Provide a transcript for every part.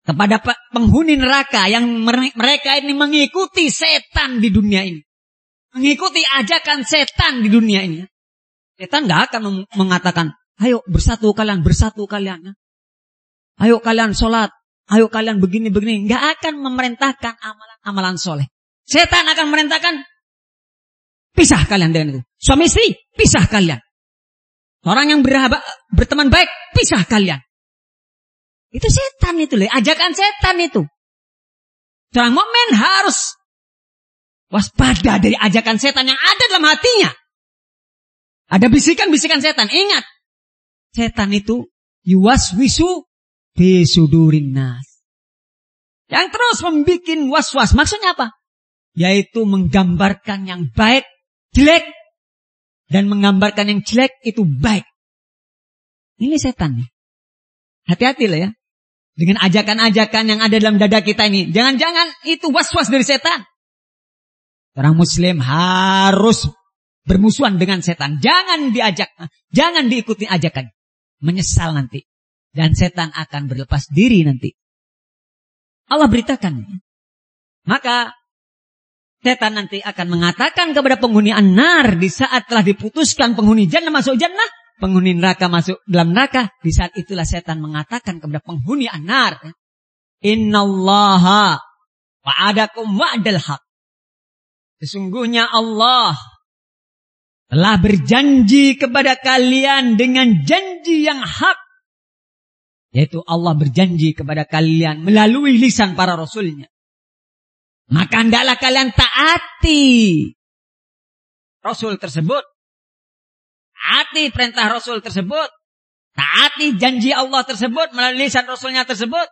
kepada penghuni neraka yang mereka ini mengikuti setan di dunia ini. Mengikuti ajakan setan di dunia ini. Setan gak akan mengatakan, ayo bersatu kalian. Ayo kalian sholat. Ayo kalian begini-begini. Gak akan memerintahkan amalan-amalan soleh. Setan akan memerintahkan, pisah kalian dengan itu. Suami istri, pisah kalian. Orang yang berteman baik, pisah kalian. Itu setan itu, ajakan setan itu. Seorang mukmin harus waspada dari ajakan setan yang ada dalam hatinya. Ada bisikan-bisikan setan. Ingat, setan itu yuwaswisu fi sudurin nas. Yang terus membuat was-was. Maksudnya apa? Yaitu menggambarkan yang baik jelek dan menggambarkan yang jelek itu baik. Ini setan nih. Hati-hati lah ya. Dengan ajakan-ajakan yang ada dalam dada kita ini. Jangan-jangan itu was-was dari setan. Orang muslim harus bermusuhan dengan setan. Jangan diikuti ajakan. Menyesal nanti. Dan setan akan berlepas diri nanti. Allah beritakan. Maka setan nanti akan mengatakan kepada penghuni an-nar di saat telah diputuskan penghuni jannah masuk jannah. Penghuni neraka masuk dalam neraka. Di saat itulah setan mengatakan kepada penghuni an-nar. Innallaha wa'adakum wa'dal haq. Sesungguhnya Allah telah berjanji kepada kalian dengan janji yang hak. Yaitu Allah berjanji kepada kalian melalui lisan para rasulnya. Maka hendaklah kalian taati Rasul tersebut. Taati perintah Rasul tersebut. Taati janji Allah tersebut melalui lisan Rasulnya tersebut.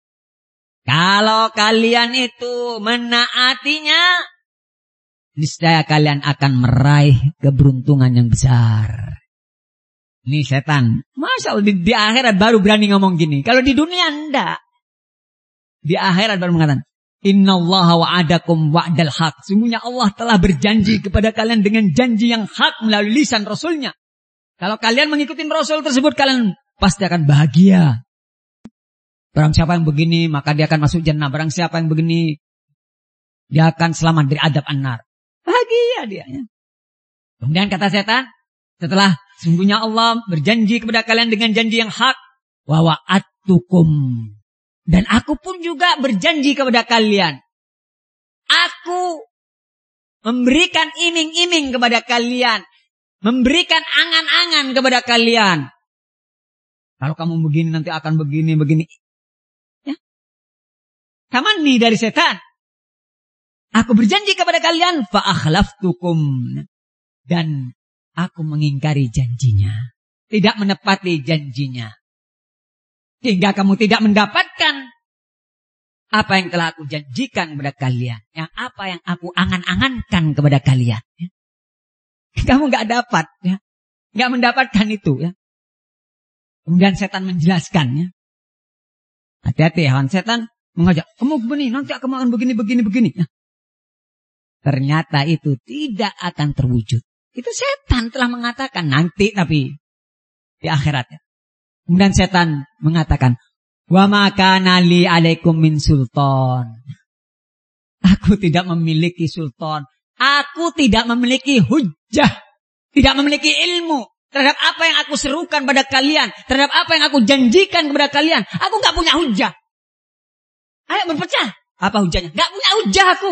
Kalau kalian itu menaatinya, niscaya kalian akan meraih keberuntungan yang besar. Ini setan. Masya Allah, di akhirat baru berani ngomong gini. Kalau di dunia enggak. Di akhirat baru mengatakan, Innallaha wa'adakum wa'dal haq. Sungguhnya Allah telah berjanji kepada kalian dengan janji yang hak melalui lisan Rasulnya. Kalau kalian mengikuti Rasul tersebut, kalian pasti akan bahagia. Barang siapa yang begini, maka dia akan masuk jannah. Barang siapa yang begini, dia akan selamat dari adab an-nar. Bahagia dia. Ya. Kemudian kata setan, setelah sungguhnya Allah berjanji kepada kalian dengan janji yang hak. Wa wa'adtukum. Dan aku pun juga berjanji kepada kalian. Aku memberikan iming-iming kepada kalian. Memberikan angan-angan kepada kalian. Kalau kamu begini nanti akan begini. Ya. Kamu nih dari setan. Aku berjanji kepada kalian. Fa'akhlaftukum. Dan aku mengingkari janjinya. Tidak menepati janjinya. Hingga kamu tidak mendapatkan apa yang telah aku janjikan kepada kalian. Yang apa yang aku angan-angankan kepada kalian. Ya. Kamu gak dapat. Ya. Gak mendapatkan itu. Ya. Kemudian setan menjelaskan. Ya. Hati-hati ya. Setan mengajak. Kamu begini. Nanti kamu akan begini. Ya. Ternyata itu tidak akan terwujud. Itu setan telah mengatakan. Nanti tapi. Di akhirat. Ya. Kemudian setan mengatakan. Wa ma kana li alaikum min sultan. Aku tidak memiliki sultan. Aku tidak memiliki hujjah. Tidak memiliki ilmu. Terhadap apa yang aku serukan pada kalian. Terhadap apa yang aku janjikan kepada kalian. Aku gak punya hujjah. Ayo berpecah. Apa hujjahnya? Gak punya hujjah aku.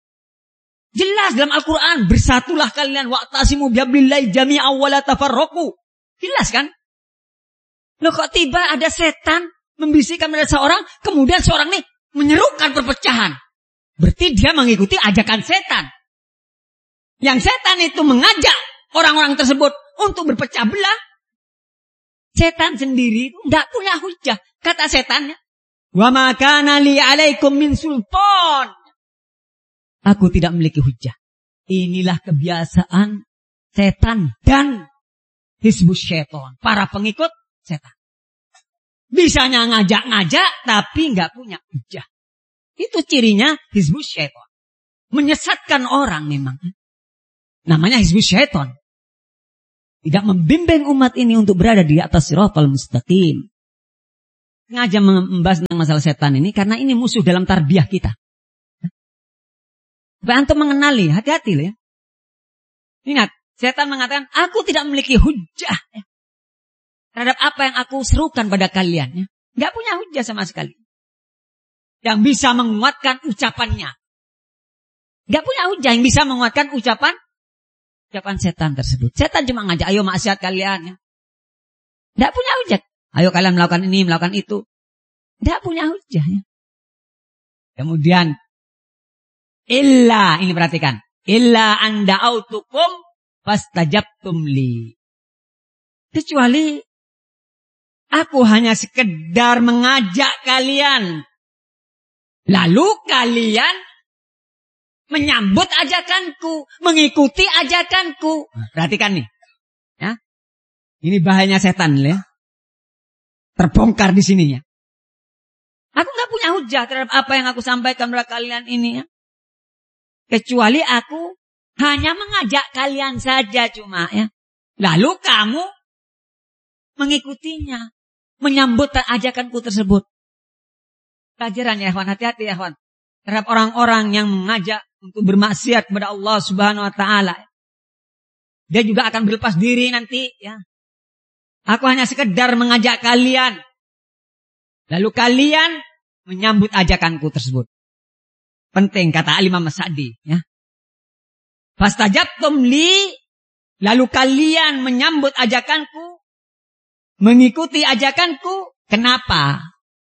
Jelas dalam Al-Quran. Bersatulah kalian. Wa'tasimu bihablillahi jami'an wa la tafarraqu. Jelas kan? Loh kok tiba ada setan membisikkan pada seorang. Kemudian seorang nih menyerukan perpecahan. Berarti dia mengikuti ajakan setan. Yang setan itu mengajak orang-orang tersebut untuk berpecah belah. Setan sendiri tidak punya hujah. Kata setannya. Wa ma kana li alaikum min sultan. Aku tidak memiliki hujah. Inilah kebiasaan setan dan hizbus syaitan. Para pengikut setan. Bisanya ngajak-ngajak tapi nggak punya hujah. Itu cirinya hizbus syaitan. Menyesatkan orang memang. Namanya hizbus syaitan. Tidak membimbing umat ini untuk berada di atas siratal mustaqim. sengaja membahas tentang masalah setan ini karena ini musuh dalam tarbiyah kita. Supaya antum mengenali, hati-hati loh ya. Ingat, setan mengatakan, aku tidak memiliki hujah ya, terhadap apa yang aku serukan pada kalian. Ya. Gak punya hujah sama sekali. Yang bisa menguatkan ucapannya. Gak punya hujah yang bisa menguatkan ucapan setan tersebut. Setan cuma ngajak, ayo maksiat kalian. Ya. Gak punya hujah. Ayo kalian melakukan ini, melakukan itu. Gak punya hujah. Ya. Kemudian, ini perhatikan. Illa anda autukum fastajabtum li. Kecuali aku hanya sekedar mengajak kalian. Lalu kalian menyambut ajakanku, mengikuti ajakanku. Perhatikan nih. Ya. Ini bahayanya setan ya. Terbongkar di sininya. Aku gak punya hujah terhadap apa yang aku sampaikan kepada kalian ini ya. Kecuali aku hanya mengajak kalian saja cuma ya. Lalu kamu mengikutinya. Menyambut ajakanku tersebut. Pelajaran ya ikhwan, hati-hati ya ikhwan. Terhadap orang-orang yang mengajak untuk bermaksiat kepada Allah Subhanahu wa taala. Dia juga akan berlepas diri nanti ya. Aku hanya sekedar mengajak kalian. Lalu kalian menyambut ajakanku tersebut. Penting kata Imam Sa'di ya. Fastajabtum li, lalu kalian menyambut ajakanku, mengikuti ajakanku. Kenapa?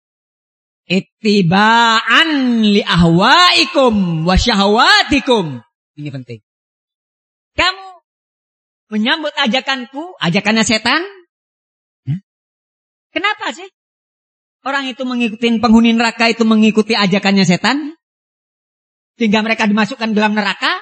Ittiba'an li ahwaikum wa syahwatikum. Ini penting. Kamu menyambut ajakanku, ajakannya setan. Kenapa sih? Orang itu mengikuti penghuni neraka itu mengikuti ajakannya setan. Sehingga mereka dimasukkan dalam neraka.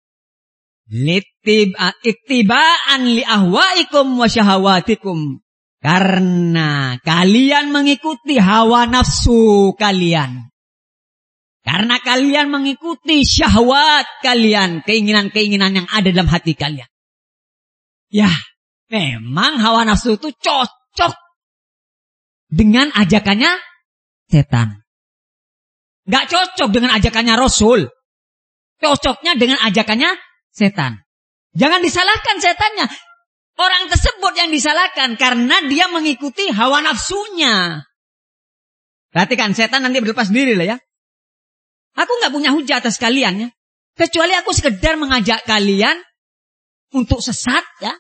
Ittiba'an li ahwaikum wa syahawatikum. Karena kalian mengikuti hawa nafsu kalian. Karena kalian mengikuti syahwat kalian. Keinginan-keinginan yang ada dalam hati kalian. Ya, memang hawa nafsu itu cocok dengan ajakannya setan. Gak cocok dengan ajakannya Rasul. Cocoknya dengan ajakannya setan. Jangan disalahkan setannya. Orang tersebut yang disalahkan karena dia mengikuti hawa nafsunya. Perhatikan, setan nanti berlepas diri lah ya. Aku gak punya hujah atas kalian ya. Kecuali aku sekedar mengajak kalian untuk sesat ya.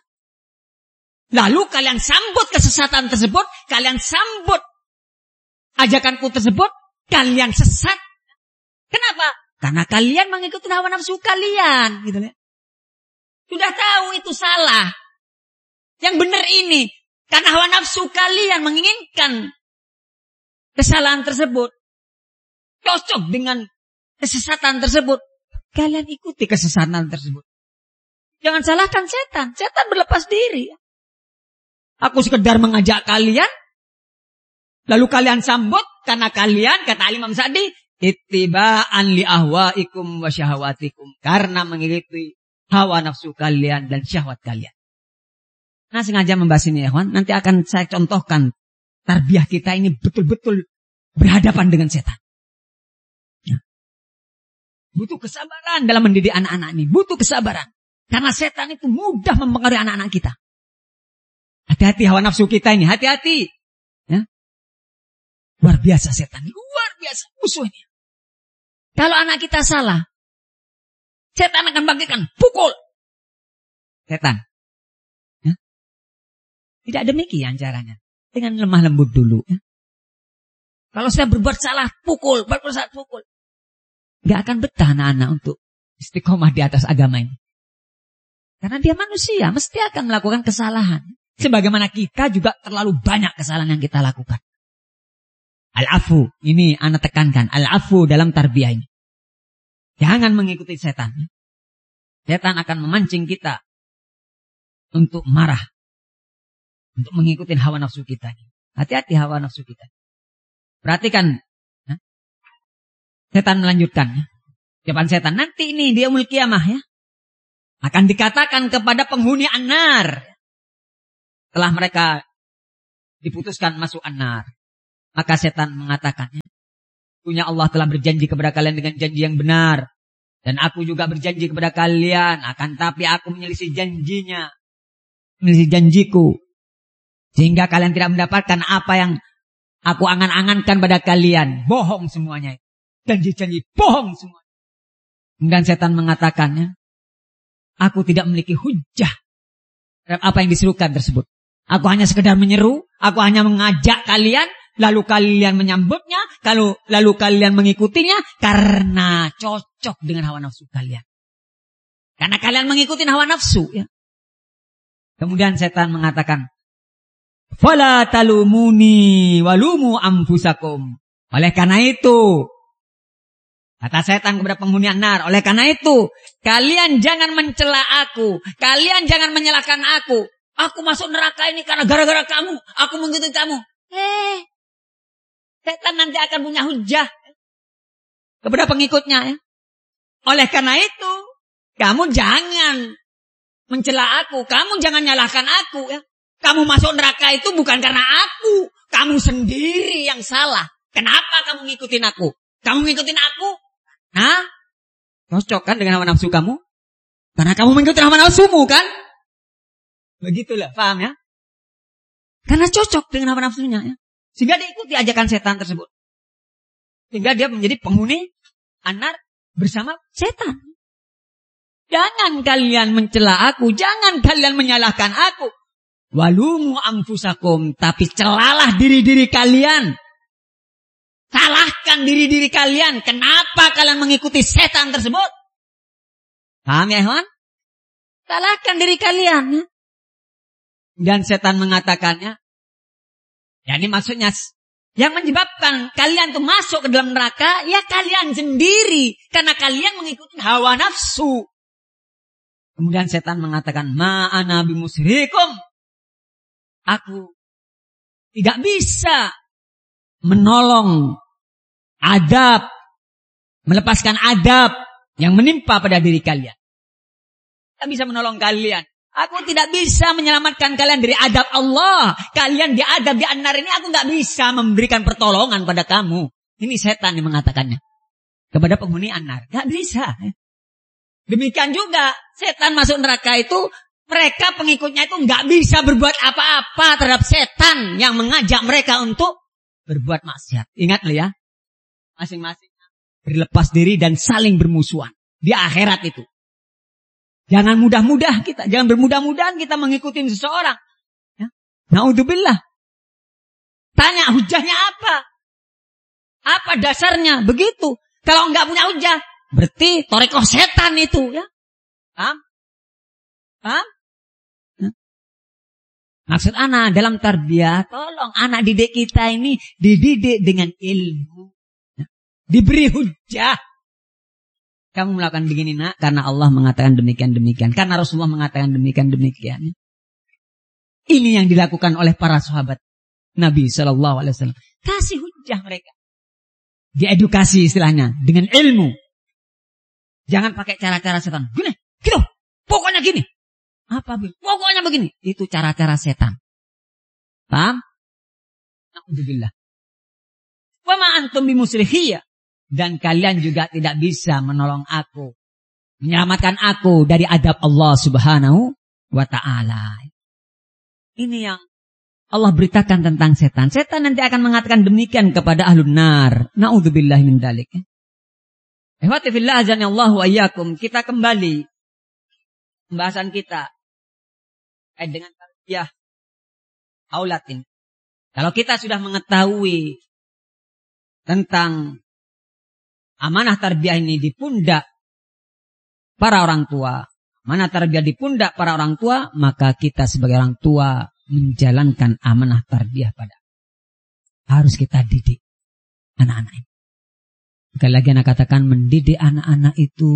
Lalu kalian sambut kesesatan tersebut. Kalian sambut ajakanku tersebut. Kalian sesat. Kenapa? Karena kalian mengikuti hawa nafsu kalian. Gitu ya. Sudah tahu itu salah. Yang benar ini. Karena hawa nafsu kalian menginginkan kesalahan tersebut. Cocok dengan kesesatan tersebut. Kalian ikuti kesesatan tersebut. Jangan salahkan setan. Setan berlepas diri. Aku sekedar mengajak kalian. Lalu kalian sambut. Karena kalian, kata Imam Sa'di, ittiba'an li ahwaikum wa syahawatikum. Karena mengikuti hawa nafsu kalian dan syahwat kalian. Nah, sengaja membahas ini ya kawan. Nanti akan saya contohkan tarbiyah kita ini betul-betul berhadapan dengan setan. Ya. Butuh kesabaran dalam mendidik anak-anak ini. Butuh kesabaran. Karena setan itu mudah mempengaruhi anak-anak kita. Hati-hati hawa nafsu kita ini. Hati-hati. Ya. Luar biasa setan. Luar biasa musuhnya. Kalau anak kita salah, setan akan bangkitkan. Pukul. Setan. Ya. Tidak demikian caranya. Dengan lemah lembut dulu. Ya. Kalau saya berbuat salah, pukul. Berbuat salah, pukul. Gak akan betah anak-anak untuk istiqomah di atas agama ini. Karena dia manusia. Mesti akan melakukan kesalahan. Sebagaimana kita juga terlalu banyak kesalahan yang kita lakukan. Al-afu, ini anak tekankan. Al-afu dalam tarbiyah ini. Jangan mengikuti setan. Setan akan memancing kita untuk marah. Untuk mengikuti hawa nafsu kita. Hati-hati hawa nafsu kita. Perhatikan. Setan melanjutkan. Jawaban setan. Nanti ini dia yaumul qiyamah ya. Akan dikatakan kepada penghuni an-nar. Setelah mereka diputuskan masuk an-nar. Maka setan mengatakannya, punya Allah telah berjanji kepada kalian dengan janji yang benar. Dan aku juga berjanji kepada kalian. Akan tapi aku menyelisih janjinya. Menyelisih janjiku. Sehingga kalian tidak mendapatkan apa yang aku angan-angankan pada kalian. Bohong semuanya. Janji-janji bohong semua. Dan setan mengatakannya, aku tidak memiliki hujjah terhadap apa yang diserukan tersebut. Aku hanya sekedar menyeru, aku hanya mengajak kalian, lalu kalian menyambutnya, lalu kalian mengikutinya karena cocok dengan hawa nafsu kalian. Karena kalian mengikuti hawa nafsu. Ya. Kemudian setan mengatakan, fala talumuni walumu anfusakum. Oleh karena itu, kata setan kepada penghuni nar, oleh karena itu, kalian jangan mencela aku. Kalian jangan menyalahkan aku. Aku masuk neraka ini karena gara-gara kamu. Aku mengikuti kamu. Setan nanti akan punya hujah kepada pengikutnya. Ya. Oleh karena itu, kamu jangan mencela aku. Kamu jangan nyalahkan aku. Ya. Kamu masuk neraka itu bukan karena aku. Kamu sendiri yang salah. Kenapa kamu ngikutin aku? Kamu ngikutin aku? Nah, cocok kan dengan hawa nafsu kamu? Karena kamu mengikuti hawa nafsumu kan? Begitulah, paham ya? Karena cocok dengan hawa nafsunya ya. Sehingga dia ikuti ajakan setan tersebut. Sehingga dia menjadi penghuni anar bersama setan. Jangan kalian mencela aku, jangan kalian menyalahkan aku. Walumu anfusakum, tapi celalah diri-diri kalian. Salahkan diri-diri kalian. Kenapa kalian mengikuti setan tersebut? Paham ya, Ikhwan? Salahkan diri kalian. Ya? Dan setan mengatakannya. Ya ini maksudnya. Yang menyebabkan kalian tuh masuk ke dalam neraka. Ya kalian sendiri. Karena kalian mengikuti hawa nafsu. Kemudian setan mengatakan. Ma'ana bimusrikum. Aku tidak bisa menolong adab, melepaskan adab yang menimpa pada diri kalian. Tidak bisa menolong kalian. Aku tidak bisa menyelamatkan kalian dari adab Allah. Kalian diadab di an-nar ini, aku tidak bisa memberikan pertolongan pada kamu. Ini setan yang mengatakannya kepada penghuni an-nar. Tidak bisa. Demikian juga setan masuk neraka itu, mereka pengikutnya itu nggak bisa berbuat apa-apa terhadap setan yang mengajak mereka untuk berbuat maksiat. Ingat loh ya. Masing-masing berlepas diri dan saling bermusuhan. Di akhirat itu. Jangan mudah-mudah kita. Jangan bermudah-mudahan kita mengikuti seseorang. Ya. Na'udzubillah. Tanya hujahnya apa? Apa dasarnya? Begitu. Kalau nggak punya hujah, berarti torekoh setan itu. Ya. Paham? Paham? Maksud anak dalam tarbiyah, tolong anak didik kita ini dididik dengan ilmu. Diberi hujah. Kamu melakukan begini nak, karena Allah mengatakan demikian-demikian. Karena Rasulullah mengatakan demikian-demikian. Ini yang dilakukan oleh para sahabat Nabi SAW. Kasih hujah mereka. Diedukasi istilahnya, dengan ilmu. Jangan pakai cara-cara setan. Gini, gitu, pokoknya gini. Apa? Pokoknya begini. Itu cara-cara setan. Paham? Alhamdulillah. Wa ma antum bimusrihiyya. Dan kalian juga tidak bisa menolong aku. Menyelamatkan aku dari adab Allah subhanahu wa ta'ala. Ini yang Allah beritakan tentang setan. Setan nanti akan mengatakan demikian kepada ahlun nar. Na'udzubillahi min dzalik. Ihwati fillah azanillahu wa iyyakum. Kita kembali pembahasan kita dengan tarbiyah aulatin. Kalau kita sudah mengetahui tentang amanah tarbiyah ini di pundak para orang tua, amanah tarbiyah di pundak para orang tua, maka kita sebagai orang tua menjalankan amanah tarbiyah pada harus kita didik anak-anak ini. Sekali lagi anak katakan, mendidik anak-anak itu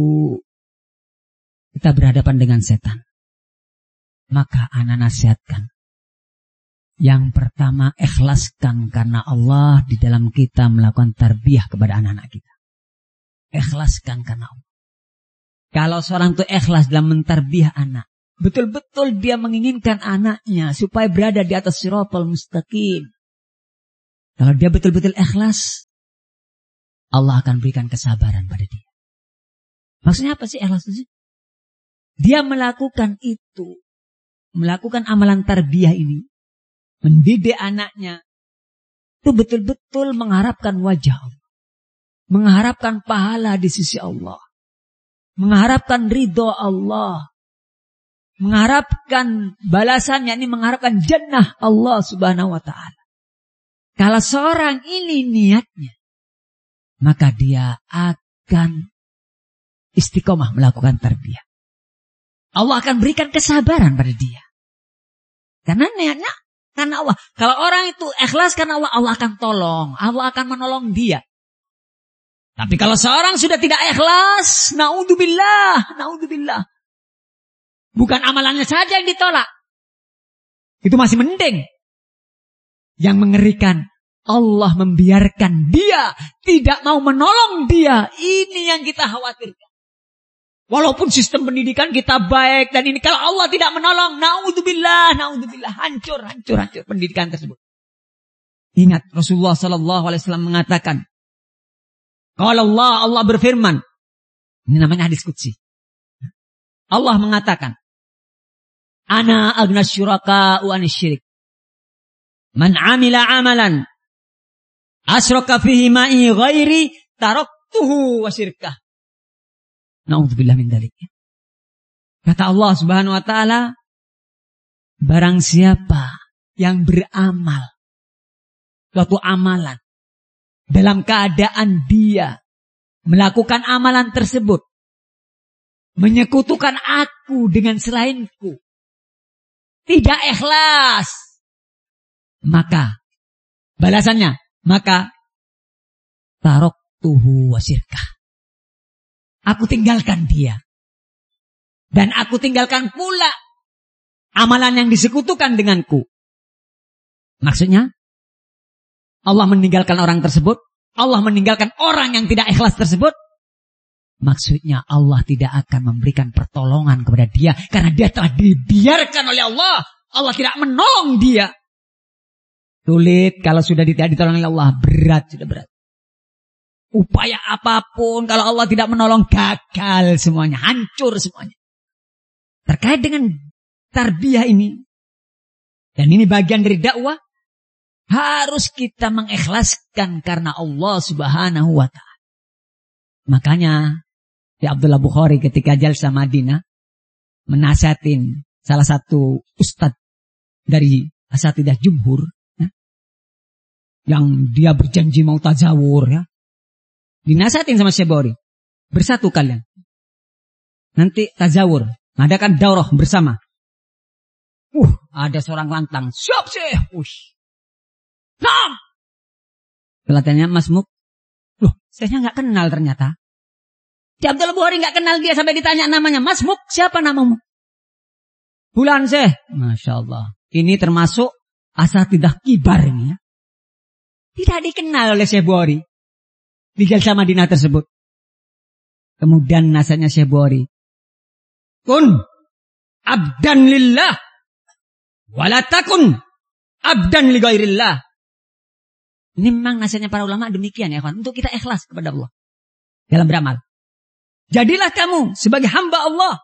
kita berhadapan dengan setan. Maka anak nasihatkan. Yang pertama, ikhlaskan karena Allah di dalam kita melakukan tarbiyah kepada anak-anak kita. Ikhlaskan karena Allah. Kalau seorang itu ikhlas dalam mentarbiyah anak, betul-betul dia menginginkan anaknya supaya berada di atas siratal mustaqim. Kalau dia betul-betul ikhlas, Allah akan berikan kesabaran pada dia. Maksudnya apa sih ikhlas itu? Dia melakukan itu, melakukan amalan tarbiyah ini, mendidik anaknya, itu betul-betul mengharapkan wajah Allah, mengharapkan pahala di sisi Allah, mengharapkan ridho Allah, mengharapkan balasannya, ini mengharapkan jannah Allah subhanahu wa ta'ala. Kalau seorang ini niatnya, maka dia akan istiqomah melakukan tarbiyah. Allah akan berikan kesabaran pada dia. Karena niatnya karena Allah. Kalau orang itu ikhlas karena Allah, Allah akan tolong. Allah akan menolong dia. Tapi kalau seorang sudah tidak ikhlas, naudzubillah, naudzubillah. Bukan amalannya saja yang ditolak. Itu masih mending. Yang mengerikan, Allah membiarkan dia tidak mau menolong dia. Ini yang kita khawatirkan. Walaupun sistem pendidikan kita baik dan ini, kalau Allah tidak menolong, naudzubillah, naudzubillah, hancur pendidikan tersebut. Ingat Rasulullah SAW mengatakan, kalau Allah berfirman, ini namanya hadis qudsi. Allah mengatakan, Ana agnas syuraka'u anis syirik. Man amila amalan asyraka fihi ma'i ghairi taraktuhu wa syirkah. Na'udzubillah min dzalik. Kata Allah Subhanahu wa taala, barang siapa yang beramal suatu amalan dalam keadaan dia melakukan amalan tersebut menyekutukan aku dengan selainku, tidak ikhlas, maka balasannya, maka taraktuhu wa syirkah. Aku tinggalkan dia. Dan aku tinggalkan pula amalan yang disekutukan denganku. Maksudnya, Allah meninggalkan orang tersebut. Allah meninggalkan orang yang tidak ikhlas tersebut. Maksudnya Allah tidak akan memberikan pertolongan kepada dia. Karena dia telah dibiarkan oleh Allah. Allah tidak menolong dia. Sulit kalau sudah tidak ditolong oleh Allah. Berat, sudah berat. Upaya apapun kalau Allah tidak menolong, gagal semuanya, hancur semuanya. Terkait dengan tarbiyah ini, dan ini bagian dari dakwah, harus kita mengikhlaskan karena Allah Subhanahu wa ta'ala. Makanya di Abdullah Bukhari ketika jalsa Madinah menasihatin salah satu ustadz dari asatidah jumhur, ya, yang dia berjanji mau tazawur, ya. Dinasihatin sama Syekh Bukhari. Bersatu kalian. Nanti tazawur. Ngadakan daurah bersama. Ada seorang lantang. Siap Syekh. Nam. Kelihatannya Mas Muk. Loh, Syekhnya gak kenal ternyata. Si Abdullah Bukhari gak kenal dia sampai ditanya namanya. Mas Muk, siapa namamu? Bulan Syekh. Masya Allah. Ini termasuk asatidah kibar ini, ya. Tidak dikenal oleh Syekh Bukhari di jalsa Madinah tersebut. Kemudian nasihatnya Syekh Bukhari, kun abdan lillah wala takun abdan li ghairillah. Ini memang nasihatnya para ulama demikian, ya kawan, untuk kita ikhlas kepada Allah dalam beramal. Jadilah kamu sebagai hamba Allah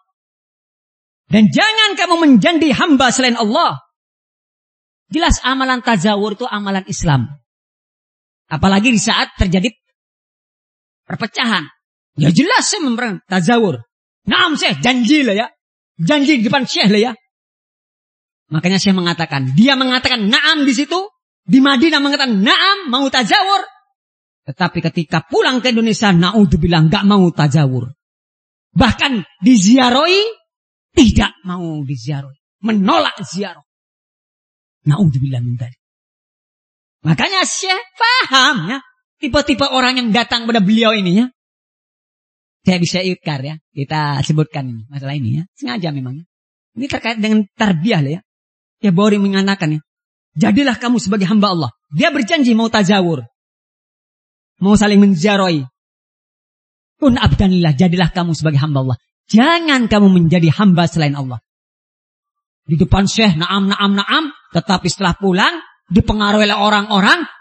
dan jangan kamu menjadi hamba selain Allah. Jelas amalan tazawur itu amalan Islam. Apalagi di saat terjadi perpecahan. Ya jelas saya memberi tazawur. Naam Syekh, janji lah ya. Janji di depan Syekh lah ya. Makanya Syekh mengatakan, dia mengatakan naam di situ. Di Madinah mengatakan naam, mau tazawur. Tetapi ketika pulang ke Indonesia, naudzubillah, enggak mau tazawur. Bahkan diziarahi, tidak mau diziarahi. Menolak ziarah. Naudzubillah min dzalik. Makanya Syekh paham, ya, tipe-tipe orang yang datang pada beliau ini, ya. Saya bisa ikrar, ya. Kita sebutkan ini, masalah ini, ya. Sengaja memang, ya. Ini terkait dengan tarbiyah lah, ya. Ya Bukhari mengatakan, ya. Jadilah kamu sebagai hamba Allah. Dia berjanji mau tazawur. Mau saling menziarahi. Kun abdanillah, jadilah kamu sebagai hamba Allah. Jangan kamu menjadi hamba selain Allah. Di depan Syekh, naam. Tetapi setelah pulang, dipengaruhi oleh orang-orang,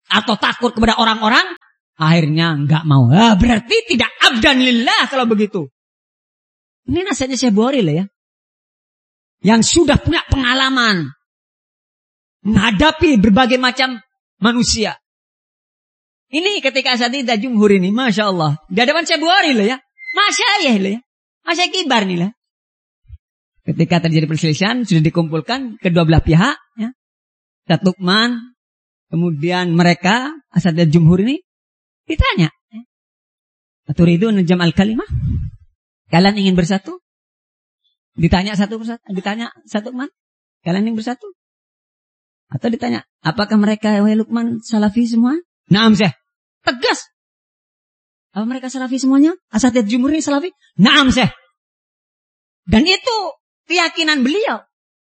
atau takut kepada orang-orang, akhirnya enggak mau. Berarti tidak abdan lillah kalau begitu. Ini nasihatnya Syekh Bukhari lah ya. Yang sudah punya pengalaman menghadapi berbagai macam manusia. Ini ketika asatidzah jumhur ini, Masya Allah. Di hadapan Syekh Bukhari lah ya. Masyayikh lah ya. Masyayikh kibar nih lah. Ketika terjadi perselisihan, sudah dikumpulkan kedua belah pihak. Ya. Ustaz Luqman, kemudian mereka, asatidzah jumhur ini, ditanya. Aturidun jam'al kalimah? Kalian ingin bersatu? Ditanya satu persatu. Ditanya satu Luqman, kalian ingin bersatu? Atau ditanya, apakah mereka wahai Luqman salafi semua? Naam Syekh. Tegas. Apa mereka salafi semuanya? Asatidzah jumhur ini salafi? Naam Syekh. Dan itu keyakinan beliau.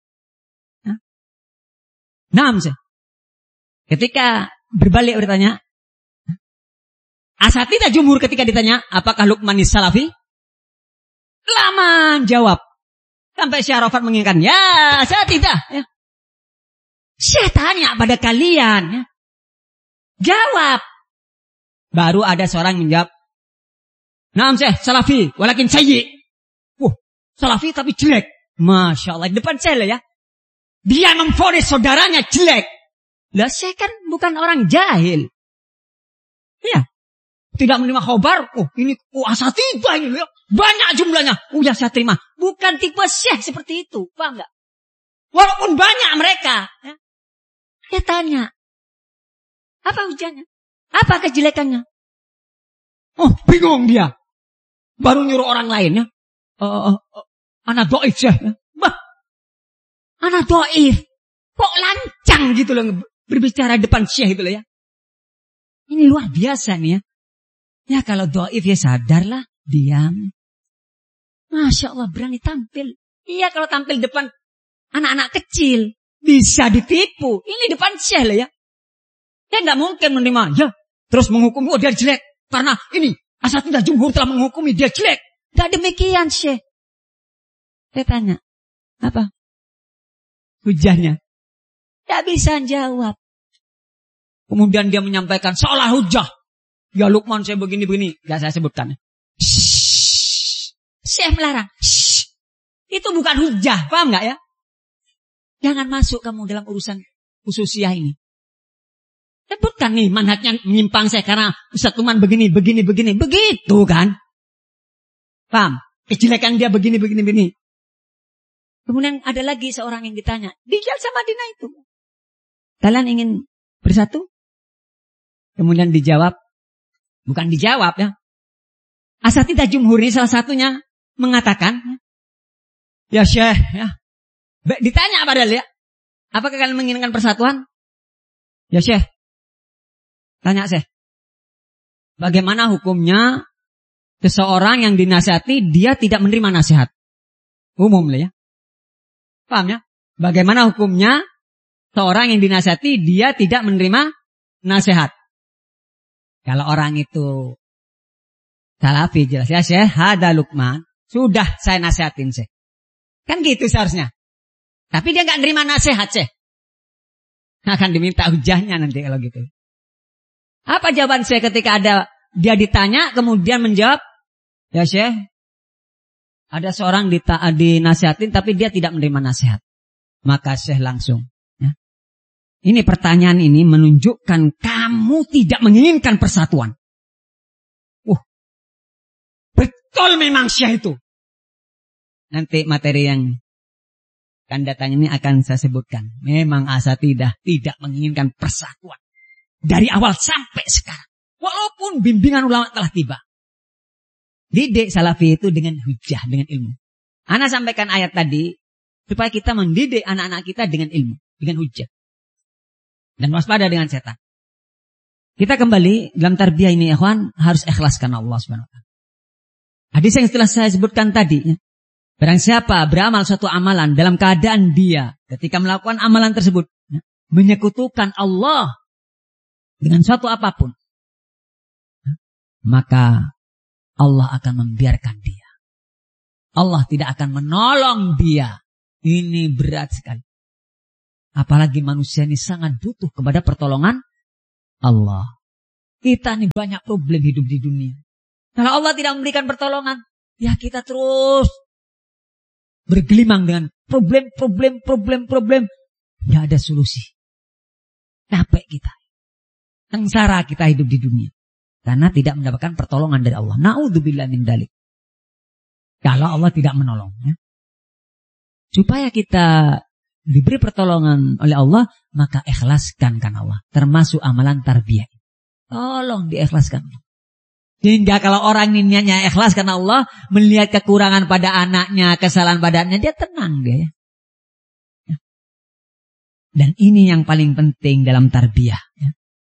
Naam Syekh. Ketika berbalik bertanya, asatidzah jumhur ketika ditanya, apakah Luqman ini salafi? Lama jawab. Sampai Syekh Arafat mengingatkan, ya asatidzah. Ya. Saya tanya pada kalian. Ya. Jawab. Baru ada seorang yang menjawab, naam Syekh, salafi, walakin sayyi. Salafi tapi jelek. Masya Allah, di depan saya ya. Dia memvonis saudaranya jelek. Lah saya kan bukan orang jahil. Ya. Tidak menerima khobar. Ini asatidzah ini ya. Banyak jumlahnya. Ya saya terima. Bukan tipe Syekh seperti itu. Paham enggak? Walaupun banyak mereka. Ya. Dia tanya. Apa hujannya? Apa kejelekannya? Bingung dia. Baru nyuruh orang lain ya. Anak do'if ya. Anak do'if. Kok lancang gitu loh. Berbicara depan Syekh gitu loh ya. Ini luar biasa nih ya. Ya kalau do'if ya sadarlah. Diam. Masya Allah berani tampil. Iya kalau tampil depan anak-anak kecil. Bisa ditipu. Ini depan Syekh lah ya. Dia nggak mungkin menerima. Ya. Terus menghukumi. Dia jelek. Karena ini. Asatidzah jumhur telah menghukumi dia jelek. Gak demikian Syekh. Saya tanya. Apa? Hujahnya. Gak bisa jawab. Kemudian dia menyampaikan seolah hujah. Ya Luqman saya begini-begini. Gak saya sebutkan. Syekh melarang. Itu bukan hujah. Paham gak ya? Jangan masuk kamu dalam urusan khususiyah ini. Sebutkan nih manhajnya menyimpang saya karena Ustaz Luqman begini. Begitu kan? Paham? Kejelekan dia begini. Kemudian ada lagi seorang yang ditanya. Di Jalsah Madinah itu. Kalian ingin bersatu? Kemudian dijawab. Bukan dijawab ya. Asatidzah jumhur ini salah satunya mengatakan. Ya Syekh. Ya. Ditanya padahal ya. Apakah kalian menginginkan persatuan? Ya Syekh. Tanya Syekh. Bagaimana hukumnya seseorang yang dinasihati dia tidak menerima nasihat? Umum lah ya. Paham ya? Bagaimana hukumnya seorang yang dinasihati dia tidak menerima nasihat? Kalau orang itu salafi jelas ya Syekh, hada Luqman. Sudah saya nasihatin Syekh. Kan gitu seharusnya. Tapi dia gak menerima nasihat Syekh. Akan diminta hujahnya nanti kalau gitu. Apa jawaban Syekh ketika dia ditanya kemudian menjawab, ya Syekh, ada seorang dinasihatin tapi dia tidak menerima nasihat. Maka Syekh langsung. Ya. Ini pertanyaan ini menunjukkan kamu tidak menginginkan persatuan. Betul memang Syekh itu. Nanti materi yang akan datang ini akan saya sebutkan. Memang asatidzah tidak menginginkan persatuan. Dari awal sampai sekarang. Walaupun bimbingan ulama telah tiba. Didik salafi itu dengan hujah, dengan ilmu. Ana sampaikan ayat tadi. Supaya kita mendidik anak-anak kita dengan ilmu. Dengan hujah. Dan waspada dengan setan. Kita kembali dalam tarbiyah ini ikhwan. Harus ikhlaskan Allah SWT. Hadis yang setelah saya sebutkan tadi. Ya. Barang siapa beramal suatu amalan dalam keadaan dia. Ketika melakukan amalan tersebut. Ya, menyekutukan Allah. Dengan suatu apapun. Maka Allah akan membiarkan dia. Allah tidak akan menolong dia. Ini berat sekali. Apalagi manusia ini sangat butuh kepada pertolongan Allah. Kita nih banyak problem hidup di dunia. Kalau Allah tidak memberikan pertolongan, ya kita terus bergelimang dengan problem. Tidak ada solusi. Capek kita. Sengsara kita hidup di dunia. Karena tidak mendapatkan pertolongan dari Allah. Na'udzubillah min dzalik. Kalau Allah tidak menolong. Ya. Supaya kita diberi pertolongan oleh Allah, maka ikhlaskan kan Allah. Termasuk amalan tarbiyah. Tolong diikhlaskan. Sehingga kalau orang ini niatnya ikhlas karena Allah, melihat kekurangan pada anaknya, kesalahan pada anaknya, dia tenang dia. Ya. Dan ini yang paling penting dalam tarbiyah. Ya.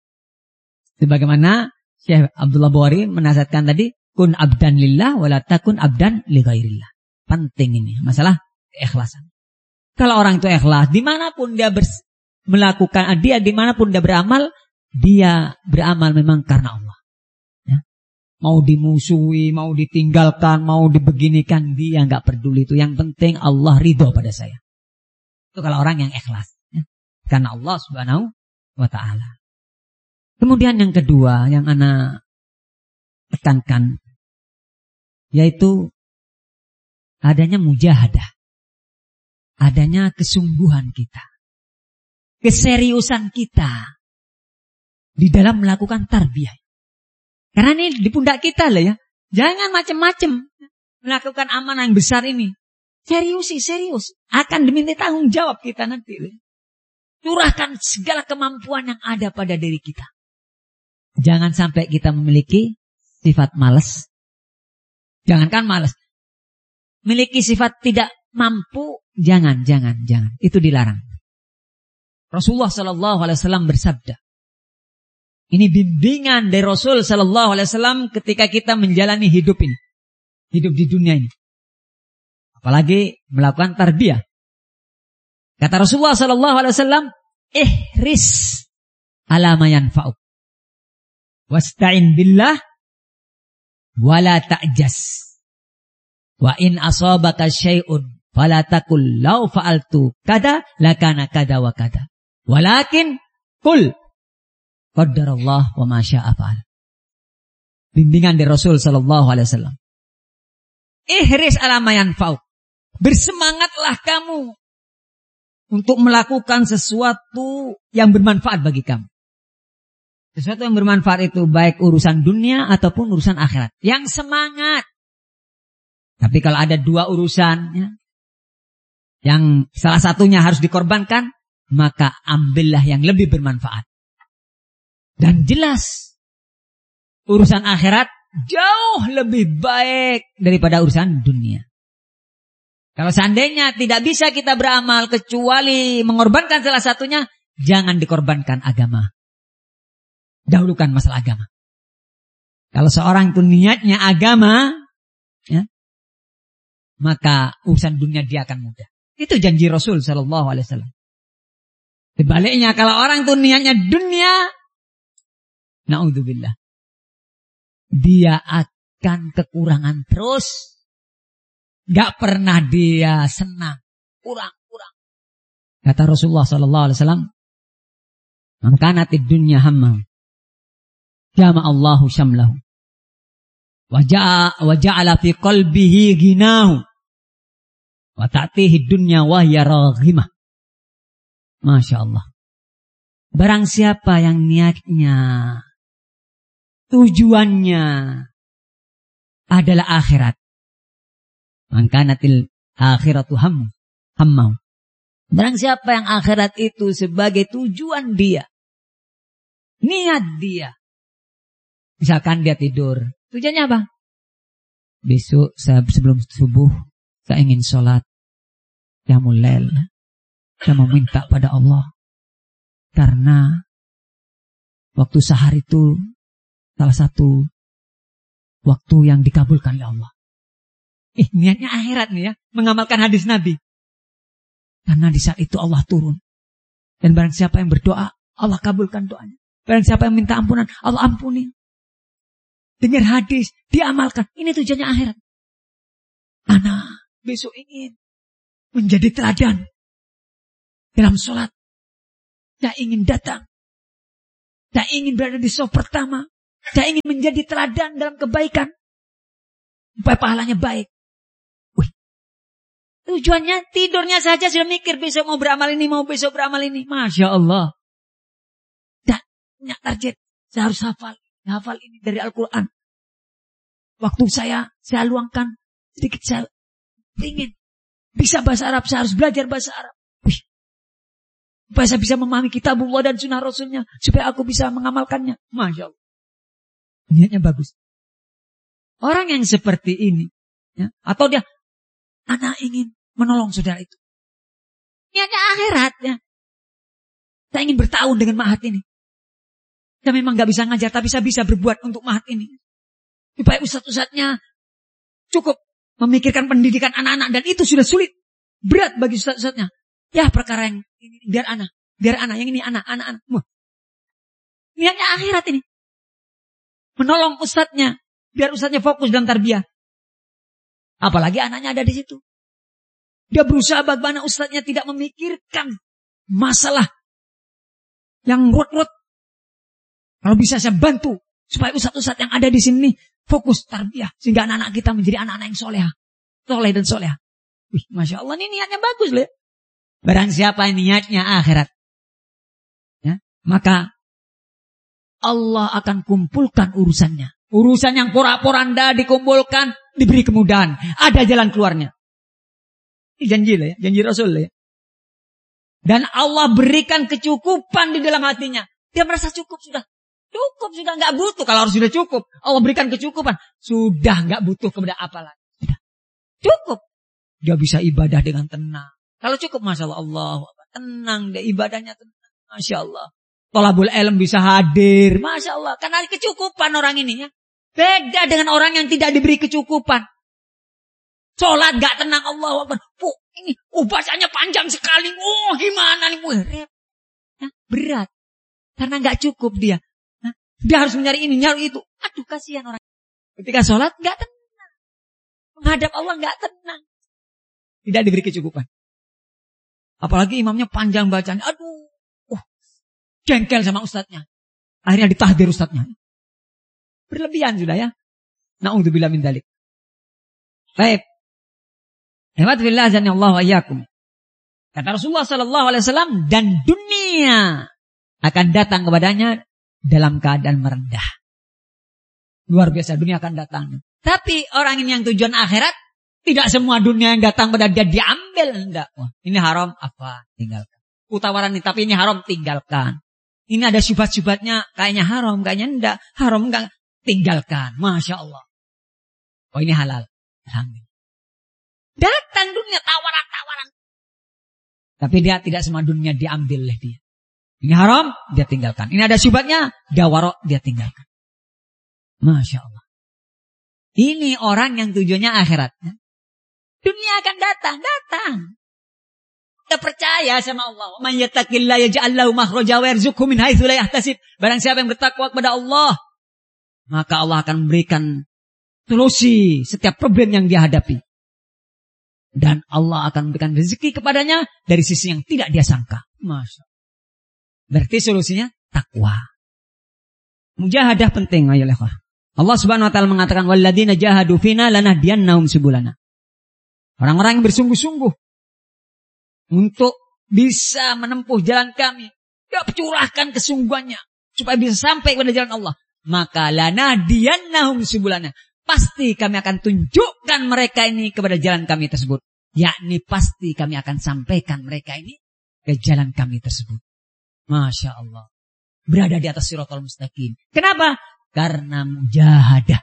Sebagaimana Syekh Abdullah Bukhari menasihatkan tadi, kun abdan lillah wala takun abdan li ghairillah. Penting ini, masalah keikhlasan. Kalau orang itu ikhlas, dimanapun dia melakukan, dimanapun dia beramal memang karena Allah. Ya. Mau dimusuhi, mau ditinggalkan, mau dibeginikan, dia nggak peduli itu. Yang penting Allah ridho pada saya. Itu kalau orang yang ikhlas. Ya. Karena Allah Subhanahu wa ta'ala. Kemudian yang kedua yang ana tekankan, yaitu adanya mujahadah. Adanya kesungguhan kita. Keseriusan kita di dalam melakukan tarbiyah. Karena ini di pundak kita lah ya. Jangan macam-macam melakukan amanah yang besar ini. Serius. Akan diminta tanggung jawab kita nanti. Curahkan segala kemampuan yang ada pada diri kita. Jangan sampai kita memiliki sifat malas. Jangankan malas. Memiliki sifat tidak mampu. Jangan. Itu dilarang. Rasulullah SAW bersabda. Ini bimbingan dari Rasul Sallallahu Alaihi Wasallam ketika kita menjalani hidup ini, hidup di dunia ini, apalagi melakukan tarbiyah. Kata Rasulullah Sallallahu Alaihi Wasallam, ihris ala ma yanfa'uk, wasta'in billah, wala ta'jas, wa in asabaka syai'un, fala taqul law fa'altu kada lakana kada wa kada, walakin qul qaddarallah wa ma syaa fa'al. Bimbingan dari Rasul sallallahu alaihi wasallam. Ihris ala ma yanfa'uk. Bersemangatlah kamu untuk melakukan sesuatu yang bermanfaat bagi kamu. Sesuatu yang bermanfaat itu baik urusan dunia ataupun urusan akhirat. Yang semangat. Tapi kalau ada dua urusan ya, yang salah satunya harus dikorbankan, maka ambillah yang lebih bermanfaat. Dan jelas urusan akhirat jauh lebih baik daripada urusan dunia. Kalau seandainya tidak bisa kita beramal kecuali mengorbankan salah satunya, jangan dikorbankan agama. Dahulukan masalah agama. Kalau seorang itu niatnya agama, ya, maka urusan dunia dia akan mudah. Itu janji Rasul Sallallahu Alaihi Wasallam. Sebaliknya kalau orang itu niatnya dunia, na'udzubillah, dia akan kekurangan terus. Gak pernah dia senang. Kurang. Kata Rasulullah Sallallahu Alaihi Wasallam, man kanatid dunya hammah, jama'allahu syamlahu, wa ja'ala fi qalbihi ghinahu, wa ta'tihi dunya wa hiya raghimah. Masya Allah. Barang siapa yang niatnya, tujuannya adalah akhirat, mangkanatil akhiratu hammau. Barang siapa yang akhirat itu sebagai tujuan dia, niat dia. Misalkan dia tidur, tujuannya apa? Besok sebelum subuh saya ingin sholat qiyamul lail. Saya meminta pada Allah karena waktu sahar itu salah satu waktu yang dikabulkan oleh Allah. Niatnya akhirat nih ya, mengamalkan hadis Nabi. Karena di saat itu Allah turun. Dan barang siapa yang berdoa, Allah kabulkan doanya. Barang siapa yang minta ampunan, Allah ampuni. Dengar hadis, diamalkan. Ini tujuannya akhirat. Anak besok ingin menjadi teladan dalam sholat. Saya ingin datang Tidak ingin berada di saf pertama. Tidak ingin menjadi teladan dalam kebaikan. Supaya pahalanya baik. Wih. Tujuannya tidurnya saja sudah mikir besok mau beramal ini, mau besok beramal ini. Masya Allah. Dan punya target. Saya harus hafal ini dari Al-Quran. Waktu saya luangkan sedikit, saya ingin bisa bahasa Arab, saya harus belajar bahasa Arab. Wih. Supaya saya bisa memahami kitabullah dan sunnah Rasulnya. Supaya aku bisa mengamalkannya. Masya Allah. Niatnya bagus. Orang yang seperti ini. Ya, atau dia, anak ingin menolong saudara itu. Niatnya akhirat. Ya. Saya ingin bertahun dengan mahat ini. Saya memang gak bisa ngajar, tapi saya bisa berbuat untuk mahat ini. Supaya ustaz-ustaznya cukup memikirkan pendidikan anak-anak. Dan itu sudah sulit. Berat bagi ustaz-ustaznya. Ya perkara yang ini, biar anak. Yang ini anak-anak. Niatnya akhirat ini. Menolong ustadznya. Biar ustadznya fokus dalam tarbiyah. Apalagi anaknya ada di situ. Dia berusaha bagaimana ustadznya tidak memikirkan masalah yang ruwet-ruwet. Kalau bisa saya bantu. Supaya ustadz-ustadz yang ada di sini fokus tarbiyah. Sehingga anak-anak kita menjadi anak-anak yang soleha. Soleh dan soleha. Wih, Masya Allah, ini niatnya bagus loh. Barang siapa niatnya akhirat. Ya, maka Allah akan kumpulkan urusannya. Urusan yang porak-poranda dikumpulkan, diberi kemudahan. Ada jalan keluarnya. Ini janji lah ya, janji Rasul lah ya. Dan Allah berikan kecukupan di dalam hatinya. Dia merasa cukup sudah. Cukup sudah, nggak butuh. Kalau harus sudah cukup, Allah berikan kecukupan. Sudah nggak butuh kepada apa lagi. Sudah. Cukup. Dia bisa ibadah dengan tenang. Kalau cukup, Masya Allah. Tenang deh, ibadahnya tenang. Masya Allah. Thalabul ilm bisa hadir. Masya Allah. Karena kecukupan orang ini ya. Beda dengan orang yang tidak diberi kecukupan. Sholat gak tenang, Allah Akbar. Ini bacanya panjang sekali. Gimana nih. Ya, berat. Karena gak cukup dia. Dia harus mencari ini, nyari itu. Aduh, kasihan orang. Ketika sholat gak tenang. Menghadap Allah gak tenang. Tidak diberi kecukupan. Apalagi imamnya panjang bacanya. Aduh. Jengkel sama ustadznya. Akhirnya ditahdir ustadznya. Berlebihan sudah ya. Na'udzubillah min dzalik. Baik. Hemat billah azanillahu wa iyyakum. Kata Rasulullah sallallahu alaihi wasallam, dan dunia akan datang kepadanya dalam keadaan merendah. Luar biasa, dunia akan datang. Tapi orang ini yang tujuan akhirat, tidak semua dunia yang datang pada dia diambil. Enggak. Wah, ini haram, apa? Tinggalkan. Utawaran ini, tapi ini haram, tinggalkan. Ini ada syubhat-syubhatnya, kayaknya haram, kayaknya enggak. Haram enggak, tinggalkan. Masya Allah. Oh, ini halal. Alhamdulillah. Datang dunia, tawaran-tawaran. Tapi dia tidak semua dunia diambil oleh dia. Ini haram, dia tinggalkan. Ini ada syubhatnya, dia warok, dia tinggalkan. Masya Allah. Ini orang yang tujuannya akhirat. Dunia akan datang. Kita percaya sama Allah. Man yattaqillah yaj'al lahu makhraja wa yarzuqhu min haitsu la yahtasib. Barang siapa yang bertakwa kepada Allah, maka Allah akan memberikan solusi setiap problem yang dia hadapi. Dan Allah akan memberikan rezeki kepadanya dari sisi yang tidak dia sangka. Masya Allah. Berarti solusinya takwa. Mujahadah penting, ayolah. Allah Subhanahu wa taala mengatakan walladzina jahadu fina lanahdiyannahum subulana. Orang-orang yang bersungguh-sungguh untuk bisa menempuh jalan kami, dia curahkan kesungguhannya supaya bisa sampai pada jalan Allah. Maka lanahdiyannahum subulana. Pasti kami akan tunjukkan mereka ini kepada jalan kami tersebut. Yakni pasti kami akan sampaikan mereka ini ke jalan kami tersebut. Masya Allah. Berada di atas siratal mustaqim. Kenapa? Karena mujahadah.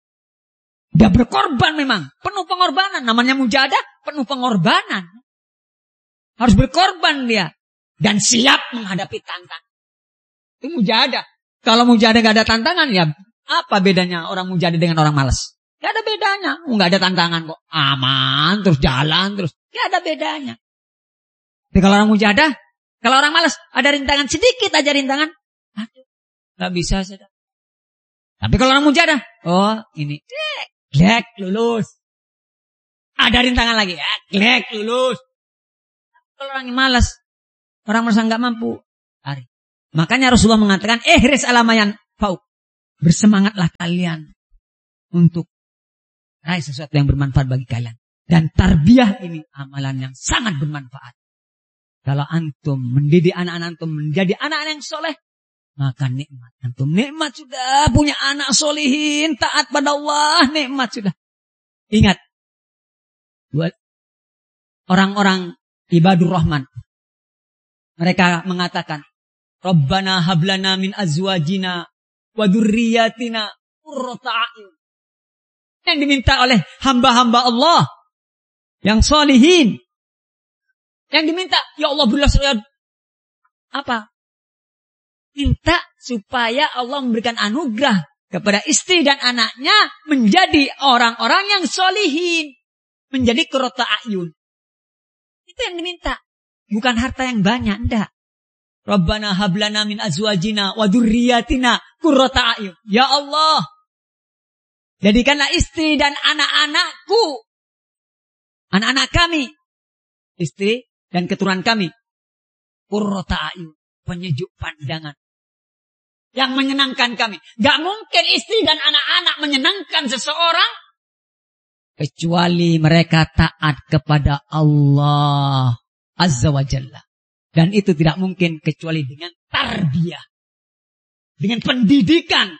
Dia berkorban memang. Penuh pengorbanan. Namanya mujahadah, penuh pengorbanan. Harus berkorban dia. Dan siap menghadapi tantangan. Itu mujahadah. Kalau mujahadah gak ada tantangan, ya apa bedanya orang mujahadah dengan orang malas? Gak ada bedanya. Gak ada tantangan kok. Aman, terus jalan, terus. Gak ada bedanya. Tapi kalau orang mujahadah, kalau orang malas, ada rintangan sedikit aja rintangan. Aduh, gak bisa saja. Tapi kalau orang mujahadah, oh ini, glek, lulus. Ada rintangan lagi, glek, lulus. Kalau orang yang malas, orang merasa gak mampu, lari. Makanya Rasulullah mengatakan, ihris alamayan fauk. Bersemangatlah kalian untuk raih sesuatu yang bermanfaat bagi kalian. Dan tarbiyah ini amalan yang sangat bermanfaat. Kalau antum mendidik anak-anak antum menjadi anak-anak yang soleh, maka nikmat. Antum nikmat sudah punya anak solihin, taat pada Allah, nikmat sudah. Ingat, buat orang-orang ibadur rahman, mereka mengatakan, Rabbana hablana min azwajina wa dzurriyyatina qurrata a'yun. Yang diminta oleh hamba-hamba Allah yang solihin. Yang diminta, ya Allah berilah saya apa? Minta supaya Allah memberikan anugerah kepada istri dan anaknya menjadi orang-orang yang solihin. Menjadi qurrata a'yun. Itu yang diminta. Bukan harta yang banyak, enggak. Rabbana hablana min azwajina wa dzurriyyatina qurrata a'yun. Ya Allah, jadikanlah istri dan anak-anakku, anak-anak kami, istri dan keturunan kami, qurrata a'yun, penyejuk pandangan, yang menyenangkan kami. Gak mungkin istri dan anak-anak menyenangkan seseorang kecuali mereka taat kepada Allah Azza wa Jalla. Dan itu tidak mungkin kecuali dengan tarbiyah, dengan pendidikan.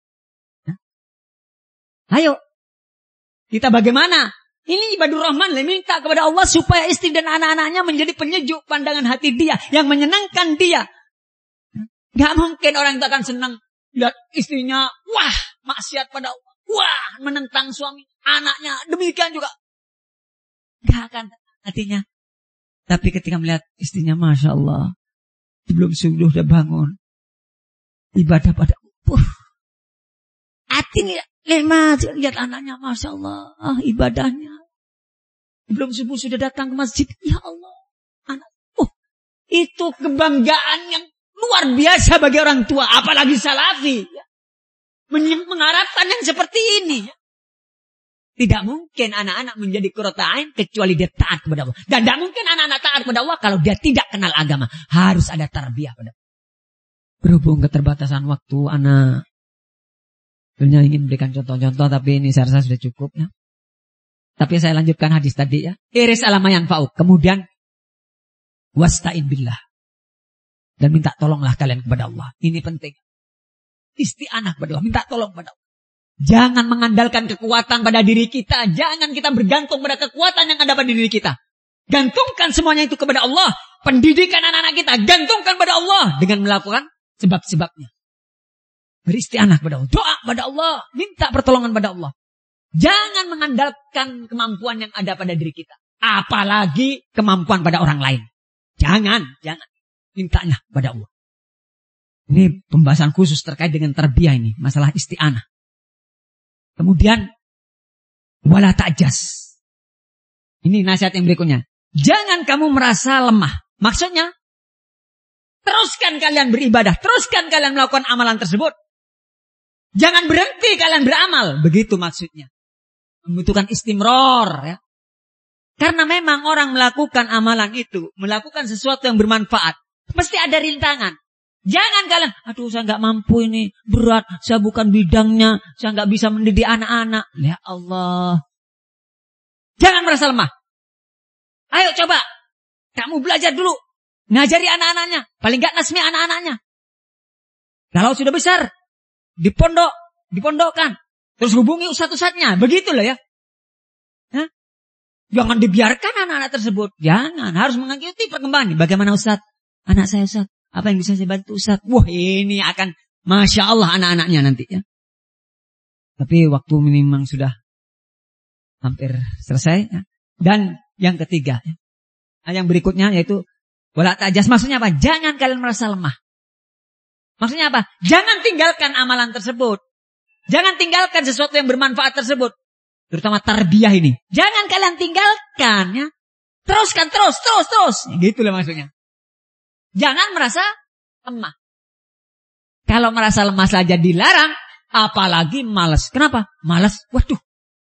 Ayo, kita bagaimana? Ini ibadur rahman, minta kepada Allah supaya istri dan anak-anaknya menjadi penyejuk pandangan hati dia, yang menyenangkan dia. Gak mungkin orang itu akan senang lihat istrinya, wah, maksiat pada Allah, wah, menentang suami, anaknya, demikian juga. Gak akan hatinya. Tapi ketika melihat istrinya, Masya Allah, sebelum subuh udah bangun, ibadah pada hati lemah, lihat anaknya, Masya Allah, ibadahnya. Sebelum subuh sudah datang ke masjid, ya Allah, anak. Itu kebanggaan yang luar biasa bagi orang tua, apalagi salafi. Mengharapkan yang seperti ini. Tidak mungkin anak-anak menjadi qurrata a'yun kecuali dia taat kepada Allah. Dan tidak mungkin anak-anak taat kepada Allah kalau dia tidak kenal agama. Harus ada tarbiyah pada Allah. Berhubung keterbatasan waktu, anak sebenarnya ingin berikan contoh-contoh, tapi ini saya rasa sudah cukup ya. Tapi saya lanjutkan hadis tadi ya. Iris alama yang fa'uk. Kemudian wasta'in billah. Dan minta tolonglah kalian kepada Allah. Ini penting. Isti'anah kepada Allah. Minta tolong kepada Allah. Jangan mengandalkan kekuatan pada diri kita. Jangan kita bergantung pada kekuatan yang ada pada diri kita. Gantungkan semuanya itu kepada Allah. Pendidikan anak-anak kita gantungkan pada Allah dengan melakukan sebab-sebabnya. Beristianah kepada Allah. Doa kepada Allah. Minta pertolongan pada Allah. Jangan mengandalkan kemampuan yang ada pada diri kita. Apalagi kemampuan pada orang lain. Jangan. Mintanya kepada Allah. Ini pembahasan khusus terkait dengan tarbiyah ini. Masalah isti'anah. Kemudian, wala ta'jas. Ini nasihat yang berikutnya. Jangan kamu merasa lemah. Maksudnya, teruskan kalian beribadah. Teruskan kalian melakukan amalan tersebut. Jangan berhenti kalian beramal. Begitu maksudnya. Membutuhkan istimror. Ya. Karena memang orang melakukan amalan itu, melakukan sesuatu yang bermanfaat, mesti ada rintangan. Jangan kalian, aduh saya nggak mampu ini, berat, saya bukan bidangnya, saya nggak bisa mendidik anak-anak. Ya Allah. Jangan merasa lemah. Ayo coba, kamu belajar dulu. Ngajari anak-anaknya, paling nggak nasmi anak-anaknya. Kalau sudah besar, dipondokkan. Terus hubungi ustadz-ustadznya, begitu loh ya. Hah? Jangan dibiarkan anak-anak tersebut. Jangan, harus mengikuti perkembangan. Bagaimana ustadz? Anak saya ustadz. Apa yang bisa saya bantu Ustaz? Wah ini akan Masya Allah anak-anaknya nanti ya. Tapi waktu memang sudah hampir selesai ya. Dan yang ketiga ya. Yang berikutnya yaitu wala ta'jas. Maksudnya apa? Jangan kalian merasa lemah. Maksudnya apa? Jangan tinggalkan amalan tersebut. Jangan tinggalkan sesuatu yang bermanfaat tersebut. Terutama tarbiyah ini. Jangan kalian tinggalkan ya. Teruskan terus. Gitulah maksudnya. Jangan merasa lemah. Kalau merasa lemah saja dilarang, apalagi malas. Kenapa? Malas, waduh.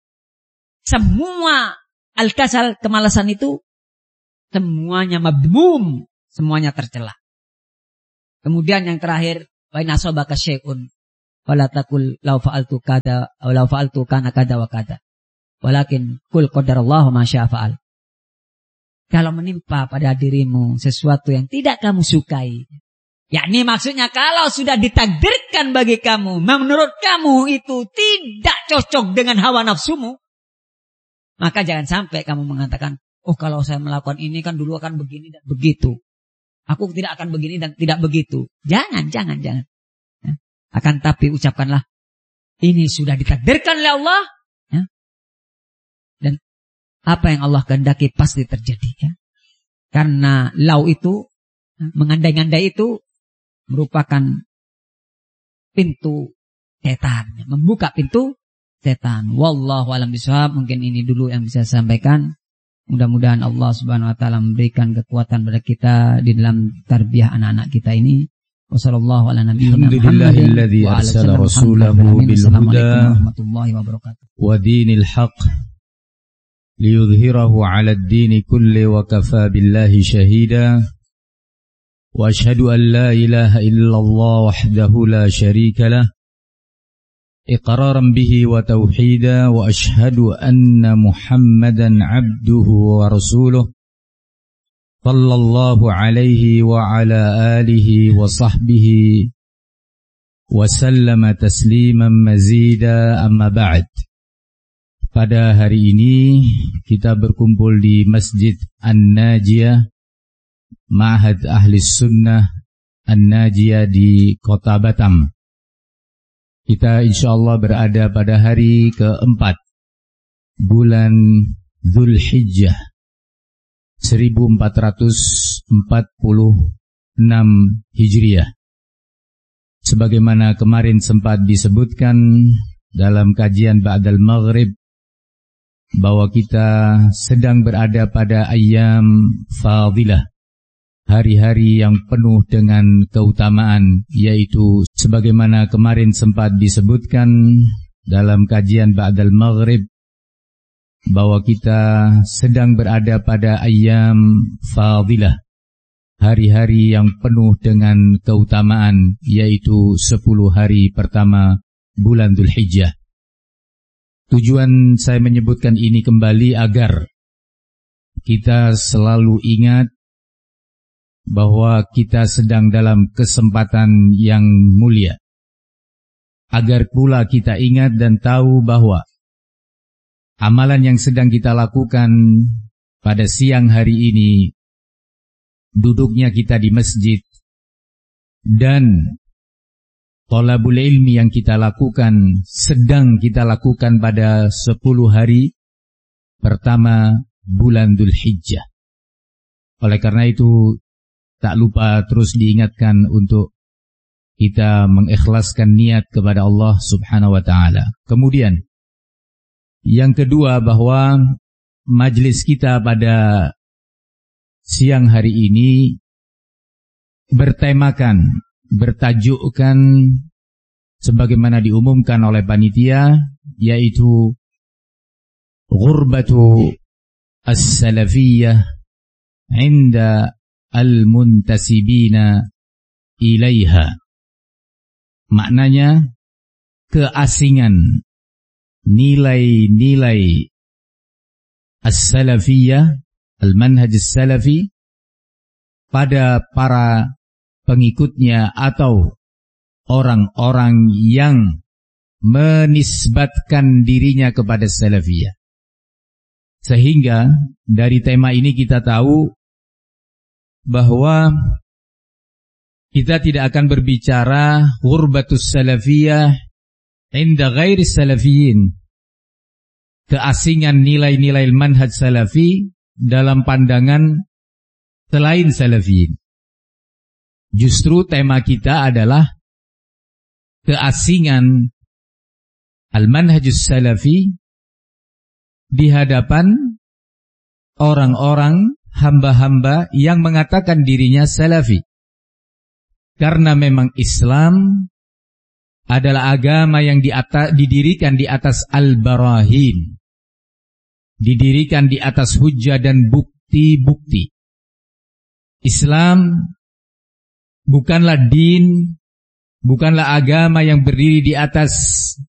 Semua al-kasal, kemalasan itu, semuanya mabmum, semuanya tercela. Kemudian yang terakhir, wa in asabaka syai'un fala taqul law fa'altu kada aw law fa'altu kana kada wa kada. Walakin qul qadarallahu ma syaa fa'al. Kalau menimpa pada dirimu sesuatu yang tidak kamu sukai, yakni maksudnya kalau sudah ditakdirkan bagi kamu, menurut kamu itu tidak cocok dengan hawa nafsumu, maka jangan sampai kamu mengatakan, oh kalau saya melakukan ini kan dulu akan begini dan begitu. Aku tidak akan begini dan tidak begitu. Jangan. Akan tapi ucapkanlah, ini sudah ditakdirkan oleh Allah. Dan apa yang Allah kehendaki pasti terjadi. Ya. Karena lau itu, mengandai-andai itu merupakan pintu setan. Membuka pintu setan. Wallahu a'lam bishawab. Mungkin ini dulu yang bisa saya sampaikan. Mudah-mudahan Allah subhanahu wa ta'ala memberikan kekuatan pada kita di dalam tarbiyah anak-anak kita ini. Wassallallahu ala nabiyyina Muhammadin wa ala sallam rasulahu bil huda wa dinil haq liyudhhirahu ala ad-din kulli wa kafa billahi shahida wa ashhadu an la ilaha illallah wahdahu la sharika lah iqraran bihi wa tauhida wa ashhadu anna Muhammadan abduhu wa rasuluh sallallahu alaihi wa ala alihi wa sahbihi wa sallama tasliman mazida amma ba'd. Pada hari ini kita berkumpul di Masjid An-Najiyah Ma'had Ahli Sunnah An-Najiyah di Kota Batam. Kita insyaallah berada pada hari keempat bulan Dzulhijjah 1446 Hijriah. Sebagaimana kemarin sempat disebutkan dalam kajian Ba'dal Maghrib bahwa kita sedang berada pada ayyam fadilah, hari-hari yang penuh dengan keutamaan, yaitu sebagaimana kemarin sempat disebutkan dalam kajian Ba'dal Maghrib bahwa kita sedang berada pada ayyam fadilah, hari-hari yang penuh dengan keutamaan, yaitu 10 hari pertama bulan Dzulhijjah. Tujuan saya menyebutkan ini kembali agar kita selalu ingat bahwa kita sedang dalam kesempatan yang mulia. Agar pula kita ingat dan tahu bahwa amalan yang sedang kita lakukan pada siang hari ini, duduknya kita di masjid, dan thalabul ilmi yang kita lakukan, sedang kita lakukan pada 10 hari pertama bulan Dzulhijjah. Oleh karena itu, tak lupa terus diingatkan untuk kita mengikhlaskan niat kepada Allah subhanahu wa ta'ala. Kemudian, yang kedua bahwa majlis kita pada siang hari ini bertajukkan sebagaimana diumumkan oleh panitia, yaitu Ghurbatu as-Salafiyyah 'inda al-muntasibina ilaiha. Maknanya keasingan nilai-nilai as-Salafiyyah, al-manhaj as-Salafi pada para pengikutnya atau orang-orang yang menisbatkan dirinya kepada Salafiyah. Sehingga dari tema ini kita tahu bahwa kita tidak akan berbicara ghurbatus salafiyah inda ghairi salafiyin, keasingan nilai-nilai manhaj salafi dalam pandangan selain salafiyin. Justru tema kita adalah keasingan al-manhajus salafi di hadapan orang-orang hamba-hamba yang mengatakan dirinya salafi. Karena memang Islam adalah agama yang didirikan di atas al-barahin, didirikan di atas hujjah dan bukti-bukti. Islam bukanlah din, bukanlah agama yang berdiri di atas